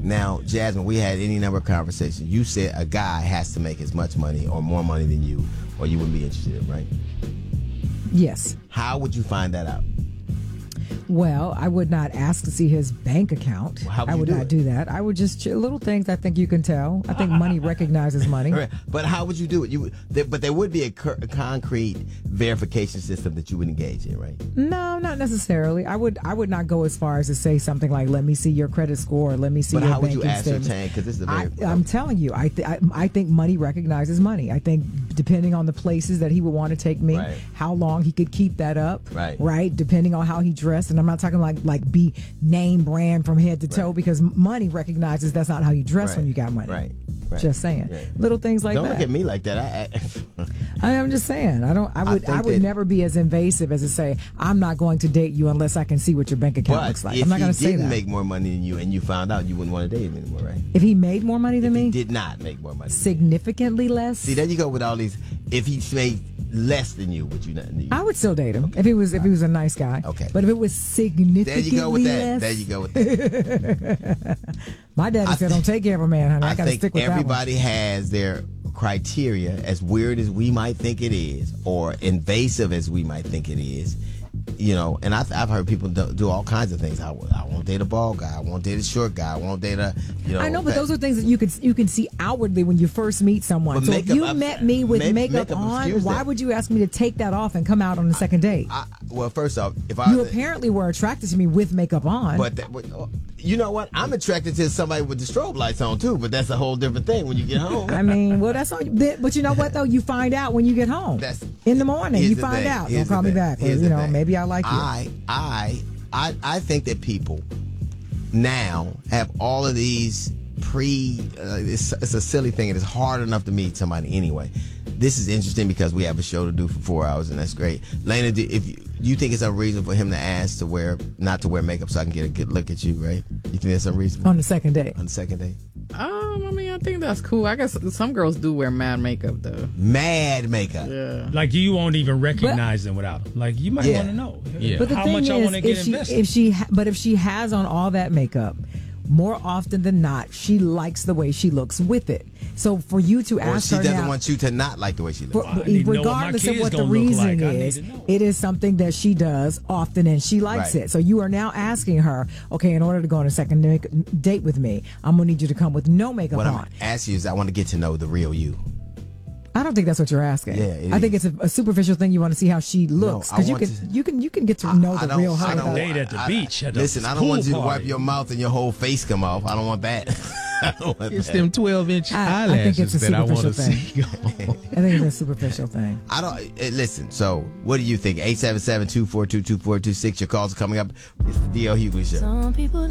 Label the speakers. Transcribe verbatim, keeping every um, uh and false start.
Speaker 1: Now, Jasmine, we had any number of conversations. You said a guy has to make as much money or more money than you, or you wouldn't be interested, right?
Speaker 2: Yes.
Speaker 1: How would you find that out?
Speaker 2: Well, I would not ask to see his bank account.
Speaker 1: Well, how would
Speaker 2: I
Speaker 1: you
Speaker 2: would
Speaker 1: do
Speaker 2: not
Speaker 1: it?
Speaker 2: do that. I would just little things. I think you can tell. I think money recognizes money.
Speaker 1: Right. But how would you do it? You, there, but there would be a, cur- a concrete verification system that you would engage in, right?
Speaker 2: No, not necessarily. I would. I would not go as far as to say something like, "Let me see your credit score," or "Let me see
Speaker 1: But
Speaker 2: your
Speaker 1: how would
Speaker 2: banking
Speaker 1: you
Speaker 2: statement."
Speaker 1: ascertain? Because this is a very.
Speaker 2: I, I'm telling you, I, th- I I think money recognizes money. I think depending on the places that he would want to take me,
Speaker 1: Right.
Speaker 2: how long he could keep that up,
Speaker 1: Right.
Speaker 2: right? Depending on how he dressed, and I'm not talking like like be name brand from head to toe,
Speaker 1: Right.
Speaker 2: because money recognizes that's not how you dress
Speaker 1: Right.
Speaker 2: when you got money.
Speaker 1: Right. Right.
Speaker 2: Just saying,
Speaker 1: Right.
Speaker 2: little things like
Speaker 1: Don't
Speaker 2: that.
Speaker 1: look at me like that. I, I,
Speaker 2: I am just saying. I don't. I
Speaker 1: I
Speaker 2: would. I,
Speaker 1: think
Speaker 2: would
Speaker 1: that-
Speaker 2: never be as invasive as to say I'm not going to date you unless I can see what your bank account
Speaker 1: but
Speaker 2: looks like.
Speaker 1: if
Speaker 2: I'm not
Speaker 1: he
Speaker 2: going to say
Speaker 1: didn't
Speaker 2: that.
Speaker 1: make more money than you, and you found out, you wouldn't want to date him anymore, right?
Speaker 2: If he made more money than
Speaker 1: If he
Speaker 2: me,
Speaker 1: did not make more money.
Speaker 2: significantly less.
Speaker 1: See, there you go with all these. If he made less than you, would you not? You,
Speaker 2: I would still date him if he was if he was a nice guy.
Speaker 1: Okay.
Speaker 2: But if it was significantly
Speaker 1: there you go with that.
Speaker 2: less,
Speaker 1: There you go with that.
Speaker 2: my daddy
Speaker 1: I
Speaker 2: said,
Speaker 1: thi-
Speaker 2: "Don't take care of a man, honey. I,
Speaker 1: I
Speaker 2: got to
Speaker 1: think
Speaker 2: stick with
Speaker 1: everybody has their criteria, as weird as we might think it is, or invasive as we might think it is. You know, and I've, I've heard people do, do all kinds of things. I, I won't date a bald guy. I won't date a short guy. I won't date a, you know.
Speaker 2: that one. I know, but those are things that you could you can see outwardly when you first meet someone.
Speaker 1: But
Speaker 2: So if
Speaker 1: makeup,
Speaker 2: you
Speaker 1: I'm-
Speaker 2: met me with
Speaker 1: may-
Speaker 2: makeup,
Speaker 1: makeup
Speaker 2: on,
Speaker 1: obscures
Speaker 2: why
Speaker 1: that.
Speaker 2: would you ask me to take that off and come out on the second date?
Speaker 1: I, well, first off, if I
Speaker 2: You apparently were attracted to me with makeup on.
Speaker 1: But that, but, uh, you know what? I'm attracted to somebody with the strobe lights on too. But that's a whole different thing when you get home.
Speaker 2: I mean, well, that's on. But but you know what though? You find out when you get home.
Speaker 1: That's-
Speaker 2: in the morning.
Speaker 1: Here's
Speaker 2: You
Speaker 1: the
Speaker 2: find
Speaker 1: thing.
Speaker 2: out.
Speaker 1: Here's
Speaker 2: Don't call
Speaker 1: the
Speaker 2: me
Speaker 1: thing.
Speaker 2: back. Or,
Speaker 1: Here's
Speaker 2: you
Speaker 1: the
Speaker 2: know,
Speaker 1: thing.
Speaker 2: maybe I like you.
Speaker 1: I, I, I, I think that people now have all of these pre. Uh, it's, it's a silly thing. It is hard enough to meet somebody anyway. This is interesting because we have a show to do for four hours, and that's great. Lena, do, if you, you think it's unreasonable for him to ask to wear not to wear makeup so I can get a good look at you, right? You think that's unreasonable
Speaker 2: On the second date.
Speaker 1: on the second date?
Speaker 3: Um, I mean, I think that's cool. I guess some girls do wear mad makeup though.
Speaker 1: Mad makeup.
Speaker 3: Yeah.
Speaker 4: Like you won't even recognize them without them. Like you might
Speaker 1: Yeah.
Speaker 4: want to know
Speaker 3: Yeah.
Speaker 2: But the
Speaker 4: how
Speaker 2: thing
Speaker 4: much I
Speaker 2: is,
Speaker 4: want to get
Speaker 2: if she,
Speaker 4: invested.
Speaker 2: if she, ha- but if she has on all that makeup, more often than not, she likes the way she looks with it. So for you to
Speaker 1: Or
Speaker 2: ask
Speaker 1: she
Speaker 2: her
Speaker 1: doesn't
Speaker 2: now,
Speaker 1: want you to not like the way she
Speaker 2: for,
Speaker 1: looks.
Speaker 4: I need to know what my
Speaker 2: regardless of
Speaker 4: kids
Speaker 2: what the
Speaker 4: gonna look
Speaker 2: reason
Speaker 4: like. I need
Speaker 2: is,
Speaker 4: to know.
Speaker 2: it is something that she does often and she likes
Speaker 1: Right.
Speaker 2: it. So you are now asking her, okay, in order to go on a second da- date with me, I'm gonna need you to come with no makeup
Speaker 1: What I'm
Speaker 2: on.
Speaker 1: asking you is, I want to get to know the real you.
Speaker 2: I don't think that's what you're asking.
Speaker 1: Yeah, it
Speaker 2: I think
Speaker 1: is.
Speaker 2: it's a, a superficial thing. You want to see how she looks
Speaker 1: I
Speaker 2: because you
Speaker 1: want
Speaker 2: can
Speaker 1: to-
Speaker 2: you can you can get to know
Speaker 1: I
Speaker 2: the
Speaker 1: don't-
Speaker 2: real
Speaker 1: I
Speaker 2: her.
Speaker 1: don't-
Speaker 4: Date at the
Speaker 1: I-
Speaker 4: beach, at the
Speaker 1: listen, I don't
Speaker 4: pool
Speaker 1: want you to
Speaker 4: party.
Speaker 1: wipe your mouth and your whole face come off. I don't want that. I don't want
Speaker 5: It's
Speaker 1: that.
Speaker 5: them twelve inch
Speaker 2: I- I think
Speaker 5: eyelashes
Speaker 2: it's a
Speaker 5: that I want to
Speaker 2: superficial
Speaker 5: see.
Speaker 2: I think it's a superficial thing.
Speaker 1: I don't eh, listen. So, what do you think? eight seven seven, two four two, two four two six. Your calls are coming up. It's the D L Hughley Show.
Speaker 6: Some people